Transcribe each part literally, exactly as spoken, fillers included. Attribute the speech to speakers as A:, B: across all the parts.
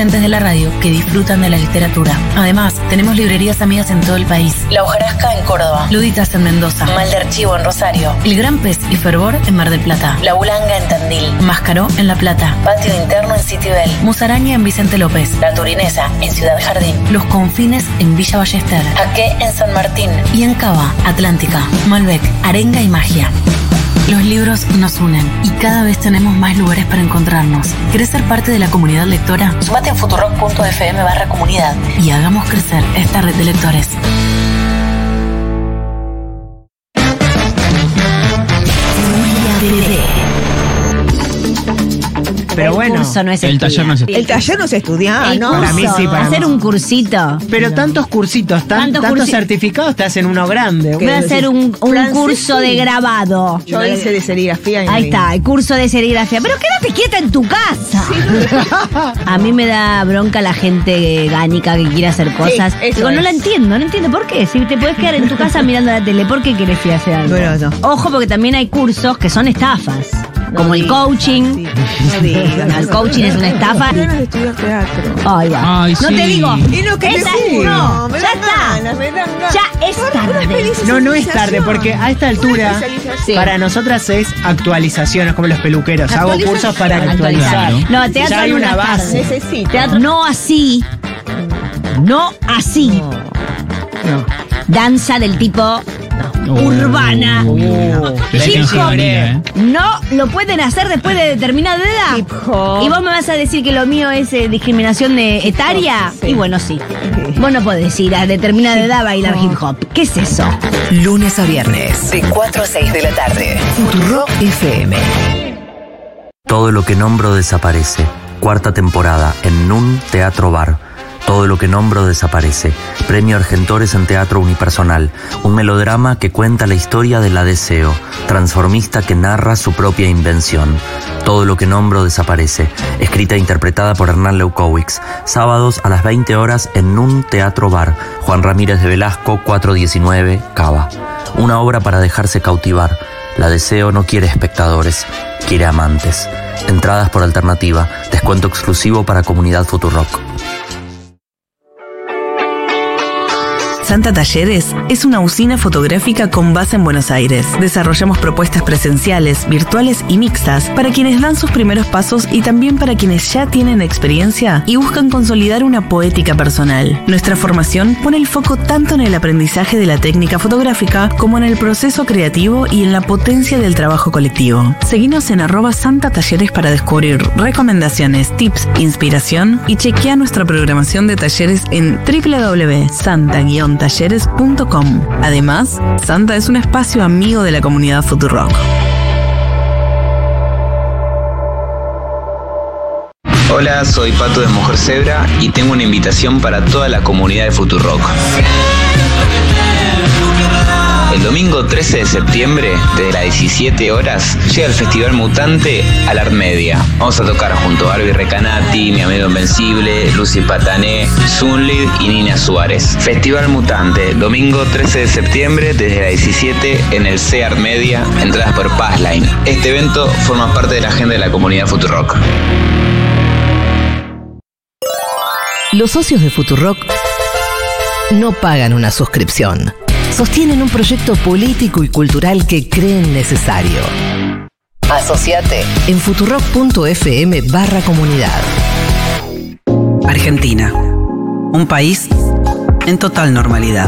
A: oyentes de la radio que disfrutan de la literatura. Además, tenemos librerías amigas en todo el país. La Hojarasca en Córdoba, Luditas en Mendoza, Mal de Archivo en Rosario, El Gran Pez y Fervor en Mar del Plata, La Bulanga en Tandil, Mascaró en La Plata, Patio Interno en Citibel, Musaraña en Vicente López, La Turinesa en Ciudad Jardín, Los Confines en Villa Ballester, Jaque en San Martín y en Cava, Atlántica, Malbec, Arenga y Magia. Los libros nos unen y cada vez tenemos más lugares para encontrarnos. ¿Querés ser parte de la comunidad lectora? Sumate en futurock punto f m barra comunidad y hagamos crecer esta red de lectores.
B: Pero bueno,
C: el curso no es
D: el taller no es
B: el taller no se estudia,
C: el
B: ¿no?
C: curso,
B: Para mí sí, para
C: hacer
B: mí.
C: un cursito.
B: Pero tantos cursitos, tan,
C: Tantos
B: tantos
C: cursi-
B: certificados te hacen uno grande.
C: Voy a hacer un, un
E: Francés,
C: curso
E: sí.
C: de grabado.
E: Yo hice de serigrafía. y
C: Ahí
E: me-
C: está, el curso de serigrafía. Pero quédate quieta en tu casa. A mí me da bronca la gente gánica que quiere hacer cosas.
E: eso
C: Digo, no
E: es.
C: la entiendo, no entiendo por qué. Si te podés quedar en tu casa mirando la tele, ¿por qué querés ir a hacer algo?
E: Bueno, no.
C: Ojo, porque también hay cursos que son estafas.
E: No
C: como el
E: digas,
C: coaching.
E: sí. No digas.
C: El coaching es una estafa.
E: Ganas de estudiar teatro.
C: Ahí va.
D: Ay,
C: no
D: sí.
C: te digo.
E: Y no, que
C: Esa-
E: sí.
C: no,
E: me
C: ya
E: dan
C: está.
E: ganas, me dan ganas.
C: Ya es tarde.
B: No, no es tarde, porque a esta altura,
E: Una especialización.
B: para nosotras es actualizaciones, como los peluqueros. Hago
E: Actualización.
B: cursos para
C: Actualizar.
B: actualizar.
C: No, teatro
B: Ya hay
C: nunca
B: una
C: es
B: base.
C: tarde.
E: Necesito.
C: Teatro no así. No así.
B: No.
C: Danza del tipo
D: Oh.
C: urbana.
B: Uh,
D: Pensé que no se
C: Hip hop.
D: venía, ¿eh?
C: No lo pueden hacer después de determinada edad.
E: Hip hop.
C: Y vos me vas a decir que lo mío es eh, discriminación de etaria.
E: Sí.
C: Y bueno, sí. Vos no podés ir a determinada edad a bailar hip hop. ¿Qué es eso?
F: Lunes a viernes, de cuatro a seis de la tarde. Futurock F M.
G: Todo lo que nombro desaparece. Cuarta temporada en Nun Teatro Bar. Todo lo que nombro desaparece. Premio Argentores en Teatro Unipersonal. Un melodrama que cuenta la historia de la Deseo, transformista que narra su propia invención. Todo lo que nombro desaparece. Escrita e interpretada por Hernán Leucowicz. Sábados a las veinte horas en Nun Teatro Bar. Juan Ramírez de Velasco, cuatrocientos diecinueve, Cava. Una obra para dejarse cautivar. La Deseo no quiere espectadores, quiere amantes. Entradas por alternativa. Descuento exclusivo para Comunidad Futurock.
F: Santa Talleres es una usina fotográfica con base en Buenos Aires. Desarrollamos propuestas presenciales, virtuales y mixtas para quienes dan sus primeros pasos y también para quienes ya tienen experiencia y buscan consolidar una poética personal. Nuestra formación pone el foco tanto en el aprendizaje de la técnica fotográfica como en el proceso creativo y en la potencia del trabajo colectivo. Seguinos en arroba Santa Talleres para descubrir recomendaciones, tips, inspiración y chequea nuestra programación de talleres en doble u doble u doble u punto santa guion talleres punto com. Además, Santa es un espacio amigo de la comunidad Futurock.
H: Hola, soy Pato de Mujer Zebra y tengo una invitación para toda la comunidad de Futurock. El domingo trece de septiembre, desde las diecisiete horas, llega el Festival Mutante a la Art Media. Vamos a tocar junto a Barbie Recanati, Mi Amigo Invencible, Lucy Patané, Sunlid y Nina Suárez. Festival Mutante, domingo trece de septiembre, desde las diecisiete en el C Art Media, entradas por Passline. Este evento forma parte de la agenda de la comunidad Futurock.
F: Los socios de Futurock no pagan una suscripción. Sostienen un proyecto político y cultural que creen necesario. Asociate en futurock punto f m barra comunidad.
I: Argentina, un país en total normalidad.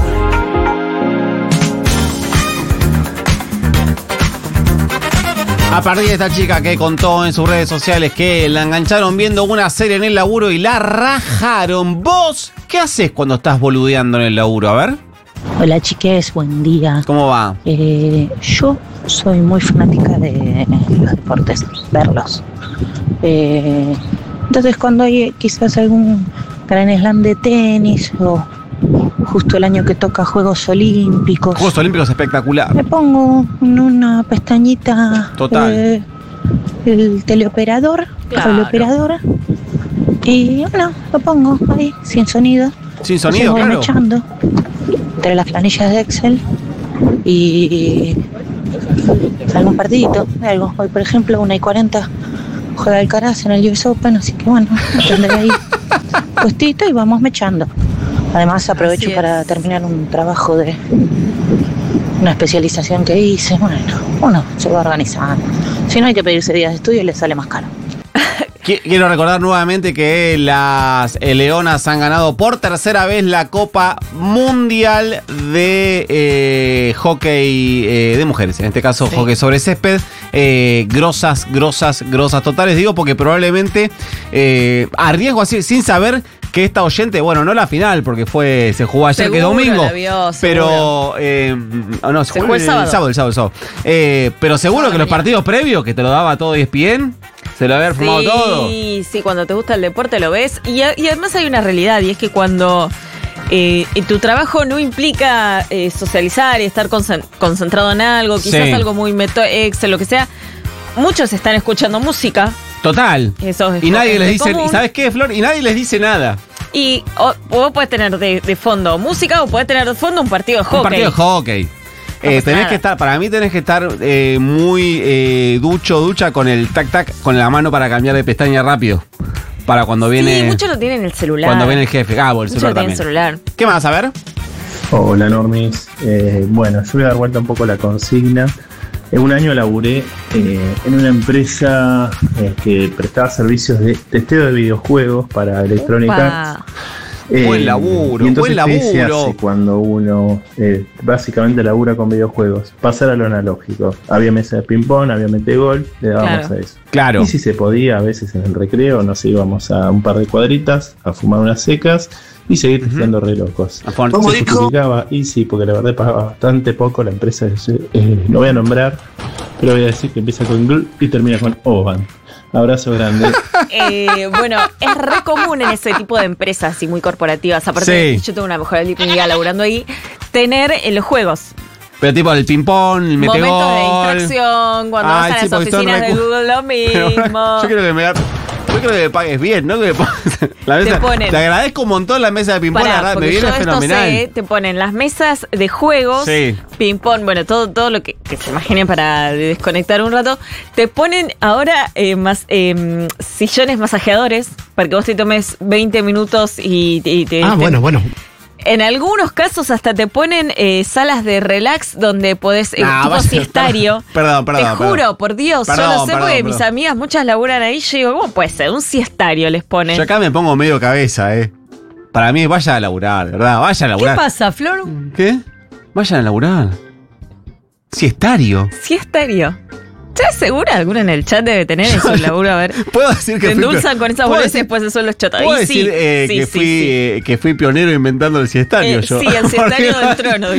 J: A partir de esta chica que contó en sus redes sociales que la engancharon viendo una serie en el laburo y la rajaron. ¿Vos qué haces cuando estás boludeando en el laburo? A ver.
K: Hola chiques, buen día.
J: ¿Cómo va?
K: Eh, yo soy muy fanática de los deportes, verlos. Eh, entonces cuando hay quizás algún gran slam de tenis o justo el año que toca Juegos Olímpicos,
J: Juegos Olímpicos espectacular.
K: me pongo en una pestañita
J: Total.
K: eh, el teleoperador,
E: Claro.
K: teleoperadora, y bueno, lo pongo ahí, sin sonido.
J: Sin
K: Entonces
J: sonido,
K: voy
J: claro.
K: mechando entre las planillas de Excel y algún partidito, algo. Hoy, por ejemplo, una y cuarenta juega Alcaraz en el U S Open, así que bueno, tendré ahí puestito y vamos mechando. Además aprovecho
E: Así es.
K: para terminar un trabajo de una especialización que hice. Bueno, uno se va organizando. Si no hay que pedirse días de estudio y le sale más caro.
J: Qui- Quiero recordar nuevamente que las eh, Leonas han ganado por tercera vez la Copa Mundial de eh, Hockey eh, de Mujeres. En este caso,
E: Sí.
J: hockey sobre césped. Eh, grosas, grosas, grosas totales. Digo porque probablemente eh, arriesgo así, sin saber que esta oyente, bueno, no la final, porque fue se jugó ayer, que
E: Seguro
J: domingo.
E: la vio,
J: pero, eh, no, se,
E: Se
J: jugó
E: jugó el sábado.
J: El sábado, el sábado, el sábado. Eh, pero seguro
E: Sábado
J: que los
E: mañana.
J: partidos previos, que te lo daba todo E S P N, se lo había fumado
E: Sí,
J: todo.
E: sí, cuando te gusta el deporte lo ves. Y, a- y además hay una realidad, y es que cuando eh, tu trabajo no implica eh, socializar y estar concen- concentrado en algo, quizás
J: Sí.
E: algo muy meto Excel, lo que sea, muchos están escuchando música.
J: Total.
E: Eso es
J: Y nadie
E: es
J: les
E: de
J: dice,
E: común.
J: ¿y sabes qué, Flor? Y nadie les dice nada.
E: Y o, vos podés tener de, de fondo música o podés tener de fondo un partido de hockey.
J: Un partido de hockey. Eh,
E: pasa
J: tenés
E: nada.
J: que estar, para mí tenés que estar eh, muy eh, ducho, ducha con el tac tac, con la mano para cambiar de pestaña rápido. Para cuando viene.
E: Sí, muchos lo tienen en el celular.
J: Cuando viene el jefe. Ah, bueno, el
E: Muchos lo
J: celular
E: tienen en
J: también.
E: el celular.
J: ¿Qué más? A ver.
D: Hola Normis, eh, bueno, yo voy a dar vuelta un poco la consigna. En un año laburé eh, en una empresa eh, que prestaba servicios de testeo de videojuegos para Electronic Arts.
E: Upa.
J: Buen laburo,
D: y entonces,
J: buen
D: ¿qué se
J: laburo.
D: hace cuando uno eh, básicamente labura con videojuegos? Pasar a lo analógico. Había mesa de ping-pong, había metegol, le dábamos
E: Claro.
D: a eso.
J: Claro.
D: Y si se podía, a veces en el recreo, nos íbamos a un par de cuadritas a fumar unas secas y seguir testeando re locos.
J: A fon-
D: Se
J: ¿Cómo dijo?
D: justificaba, y sí, porque la verdad pagaba bastante poco la empresa, eh, no voy a nombrar, pero voy a decir que empieza con Gl y termina con Oban. Abrazo grande.
E: Eh, bueno, es re común en ese tipo de empresas y muy corporativas. Aparte,
J: Sí.
E: yo tengo una mejor amiga laburando ahí, tener en los juegos
J: Pero tipo el ping-pong, el metegol.
E: momentos de distracción, cuando
J: Ay,
E: vas a
J: sí,
E: las
J: porque son
E: oficinas de
J: recu-
E: Google, lo
J: Pero,
E: mismo.
J: yo quiero que me yo creo que me pagues bien, ¿no? Que me pongas- la mesa,
E: Te ponen-
J: te agradezco un montón la mesa de ping-pong,
E: Pará,
J: la verdad, me
E: porque
J: viene
E: yo esto
J: fenomenal.
E: sé, te ponen las mesas de juegos,
J: Sí.
E: ping-pong, bueno, todo, todo lo que, que se imaginen para desconectar un rato. Te ponen ahora eh, más eh, sillones masajeadores para que vos te tomes veinte minutos y, y te...
L: Ah,
E: te-
L: bueno, bueno.
E: En algunos casos hasta te ponen eh, salas de relax donde podés, eh,
J: Nah,
E: tipo
J: vaya-
E: siestario.
J: Perdón, perdón,
E: Te
J: perdón.
E: juro, por Dios, yo
J: Perdón,
E: lo sé
J: perdón,
E: porque
J: perdón.
E: mis amigas muchas laburan ahí. Yo digo, ¿cómo puede ser? Un siestario les ponen.
J: Yo acá me pongo medio cabeza, eh. Para mí, vaya a laburar, ¿verdad? Vaya a
C: ¿Qué
J: laburar.
C: pasa, Flor?
J: ¿Qué? Vayan a laburar. Siestario.
E: Siestario. ¿Estás segura? ¿Alguna en el chat debe tener eso? Laburo, a ver.
J: Puedo decir que
E: Te
J: fui
E: endulzan
J: pio-
E: con esas
J: ¿Puedo
E: boludeces y
J: decir-
E: después eso los chotas.
J: ¿Puedo
E: Y sí,
J: decir eh,
E: sí,
J: que,
E: sí,
J: fui,
E: sí.
J: eh, que fui pionero inventando el siestario?
E: Eh,
J: yo.
E: sí, el siestario del trono.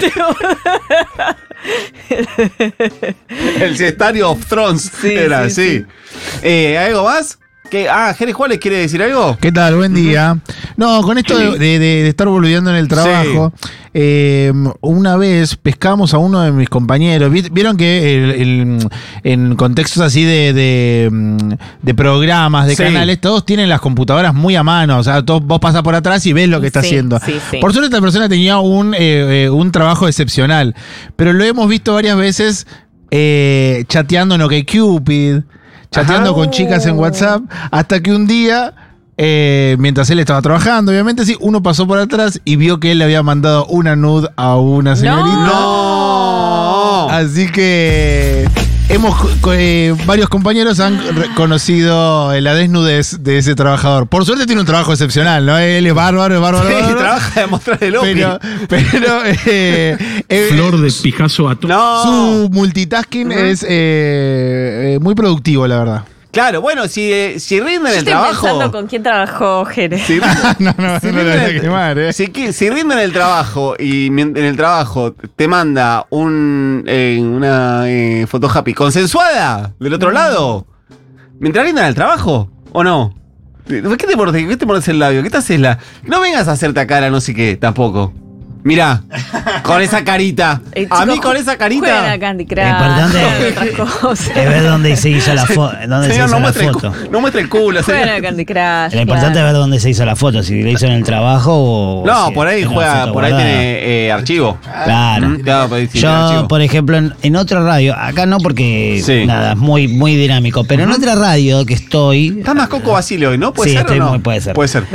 J: El siestario of Thrones
E: Sí,
J: era,
E: sí,
J: sí. Eh, ¿Algo más? ¿Qué? Ah, Jerez Juárez quiere decir algo.
M: ¿Qué tal? Buen día. No, con esto de, de- de estar boludeando en el trabajo, eh, una vez pescamos a uno de mis compañeros. Vi- Vieron que el- el- en contextos así de, de, mm, de programas, de
J: Sí.
M: canales, todos tienen las computadoras muy a mano. O sea, todos- vos pasás por atrás y ves lo que está
E: Sí,
M: haciendo.
E: sí, sí.
M: Por suerte, esta persona tenía un, eh, eh, un trabajo excepcional. Pero lo hemos visto varias veces eh, chateando en OkCupid. Chateando
J: Ajá.
M: con chicas en WhatsApp, hasta que un día, eh, mientras él estaba trabajando, obviamente sí, uno pasó por atrás y vio que él le había mandado una nude a una señorita.
J: ¡No!
M: Así que hemos co- eh, varios compañeros han re- conocido la desnudez de ese trabajador. Por suerte tiene un trabajo excepcional, ¿no? Él es bárbaro, es bárbaro,
J: Sí,
M: bárbaro.
J: trabaja de mostrar el opio.
M: Pero, pero eh, eh,
L: Flor de Picasso a to-
J: No.
M: su multitasking es eh, eh, muy productivo, la verdad.
J: Claro, bueno, si, eh, si rinden
E: Yo
J: el
E: estoy
J: trabajo.
E: pensando con quién trabajó Jerez.
J: Si,
M: no, no,
J: si
M: no lo
J: rinden
M: voy a
J: el-
M: quemar, ¿eh?
J: si qui- si rinden el trabajo y mien- en el trabajo te manda un, eh, una eh, foto happy consensuada del otro lado, mientras rindan el trabajo, ¿o no? ¿Qué te pones, qué te pones el labio? ¿Qué te haces la.? No vengas a hacerte a cara no sé qué, tampoco. Mirá, con esa carita.
E: Eh,
J: A
E: chicos,
J: mí con esa
E: Juegan
J: carita.
E: a Candy Crush.
N: Lo importante
E: juegan a otras cosas.
N: Es ver dónde se hizo la, fo dónde se
J: Señor,
N: hizo
J: no
N: la
J: muestre, el
N: foto.
J: cu- no muestre el culo,
E: Juegan
J: señor.
E: a Candy Crush.
N: Lo importante
E: claro.
N: es ver dónde se hizo la foto, si lo hizo en el trabajo o...
J: No,
N: si
J: por ahí
N: tiene una
J: juega,
N: foto
J: por ahí
N: guardada.
J: tiene eh, archivo.
N: Claro.
J: Mm, claro, pues, sí, tiene
N: Yo,
J: archivo.
N: por ejemplo, en, en otra radio, acá no porque
J: Sí.
N: nada, es muy, muy dinámico, pero en otra radio que estoy...
J: Está más Coco Basile hoy, ¿no? ¿Puede
N: Sí,
J: ser
N: estoy
J: o no?
N: muy- puede ser.
J: Puede ser.